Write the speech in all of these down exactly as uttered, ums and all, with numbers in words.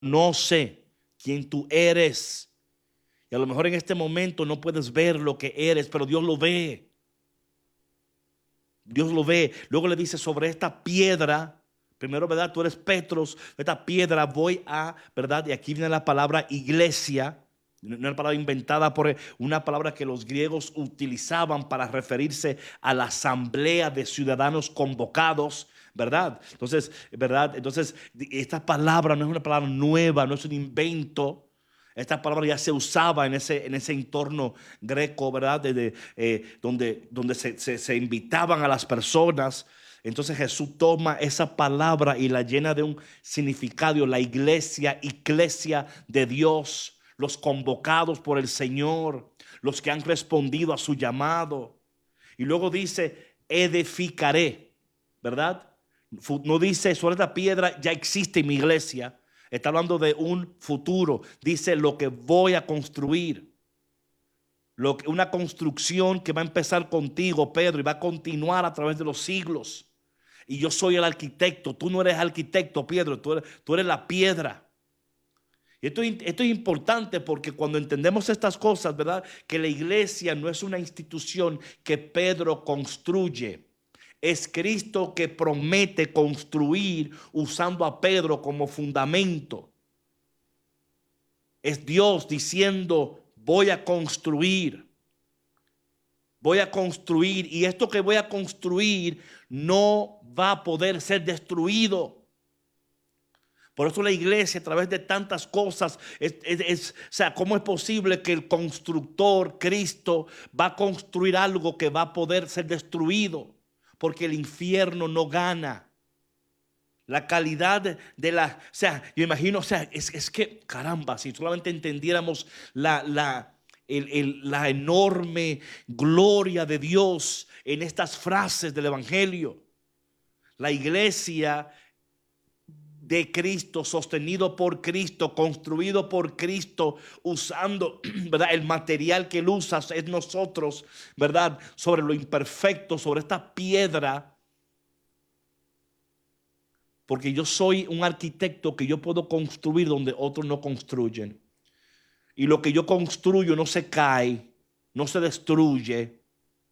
no sé quién tú eres. Y a lo mejor en este momento no puedes ver lo que eres, pero Dios lo ve. Dios lo ve. Luego le dice, sobre esta piedra, primero, ¿verdad? Tú eres Petros, esta piedra voy a, ¿verdad? Y aquí viene la palabra iglesia. No es una palabra inventada por una palabra que los griegos utilizaban para referirse a la asamblea de ciudadanos convocados, ¿verdad? Entonces, ¿verdad? Entonces, esta palabra no es una palabra nueva, no es un invento. Esta palabra ya se usaba en ese, en ese entorno greco, ¿verdad? De, de, eh, donde donde se, se, se invitaban a las personas. Entonces Jesús toma esa palabra y la llena de un significado. La iglesia, iglesia de Dios, los convocados por el Señor, los que han respondido a su llamado. Y luego dice, edificaré, ¿verdad? No dice, sobre esta piedra ya existe mi iglesia. Está hablando de un futuro. Dice, lo que voy a construir. Lo que, una construcción que va a empezar contigo, Pedro, y va a continuar a través de los siglos. Y yo soy el arquitecto. Tú no eres arquitecto, Pedro. Tú eres, tú eres la piedra. Y esto, esto es importante porque cuando entendemos estas cosas, ¿verdad? Que la iglesia no es una institución que Pedro construye. Es Cristo que promete construir usando a Pedro como fundamento. Es Dios diciendo, voy a construir. Voy a construir. Y esto que voy a construir no va a poder ser destruido. Por eso la iglesia, a través de tantas cosas, es, es, es, o sea, ¿cómo es posible que el constructor, Cristo, va a construir algo que va a poder ser destruido? Porque el infierno no gana. La calidad de la, o sea, yo imagino, o sea, es, es que, caramba, si solamente entendiéramos la, la, el, el, la enorme gloria de Dios en estas frases del Evangelio. La iglesia de Cristo, sostenido por Cristo, construido por Cristo, usando, ¿verdad? El material que Él usa es nosotros, ¿verdad? Sobre lo imperfecto, sobre esta piedra. Porque yo soy un arquitecto que yo puedo construir donde otros no construyen. Y lo que yo construyo no se cae, no se destruye.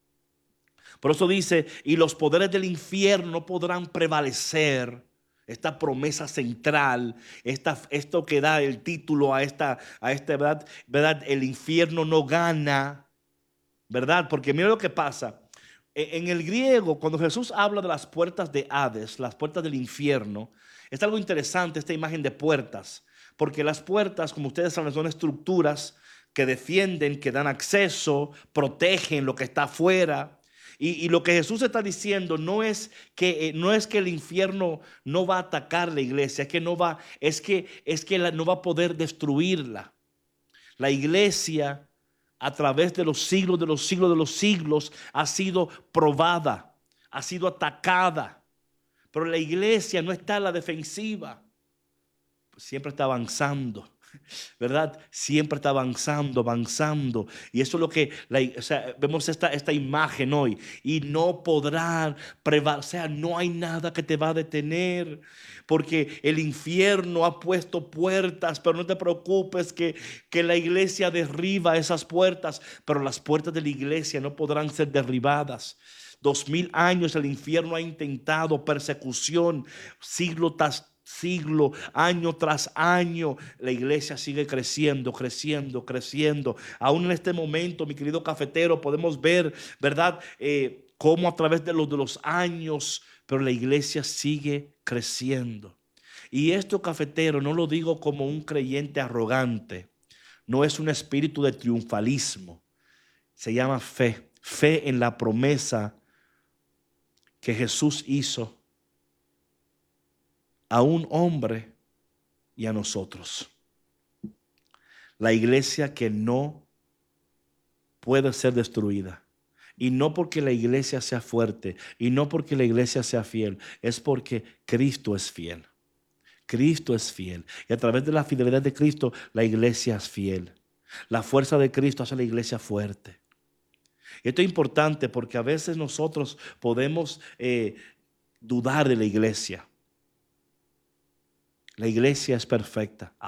Por eso dice, y los poderes del infierno no podrán prevalecer. Esta promesa central, esta, esto que da el título a esta, a esta verdad, verdad, el infierno no gana, ¿verdad? Porque mira lo que pasa. En el griego, cuando Jesús habla de las puertas de Hades, las puertas del infierno, es algo interesante esta imagen de puertas, porque las puertas, como ustedes saben, son estructuras que defienden, que dan acceso, protegen lo que está afuera. Y, y lo que Jesús está diciendo no es que, eh, no es que el infierno no va a atacar la iglesia, es que no va, es que, es que la, no va a poder destruirla. La iglesia, a través de los siglos, de los siglos, de los siglos, ha sido probada, ha sido atacada. Pero la iglesia no está a la defensiva, siempre está avanzando, ¿verdad? Siempre está avanzando, avanzando. Y eso es lo que, la, o sea, vemos esta, esta imagen hoy. Y no podrán prevalecer, o sea, no hay nada que te va a detener. Porque el infierno ha puesto puertas, pero no te preocupes que, que la iglesia derriba esas puertas. Pero las puertas de la iglesia no podrán ser derribadas. Dos mil años el infierno ha intentado persecución, siglo tras siglo, año tras año, la iglesia sigue creciendo, creciendo, creciendo. Aún en este momento, mi querido cafetero, podemos ver, ¿verdad? Eh, cómo a través de los, de los años, pero la iglesia sigue creciendo. Y esto, cafetero, no lo digo como un creyente arrogante, no es un espíritu de triunfalismo, se llama fe, fe en la promesa que Jesús hizo a un hombre y a nosotros. La iglesia que no puede ser destruida. Y no porque la iglesia sea fuerte, y no porque la iglesia sea fiel, es porque Cristo es fiel. Cristo es fiel. Y a través de la fidelidad de Cristo, la iglesia es fiel. La fuerza de Cristo hace a la iglesia fuerte. Y esto es importante porque a veces nosotros podemos eh, dudar de la iglesia. La iglesia es perfecta.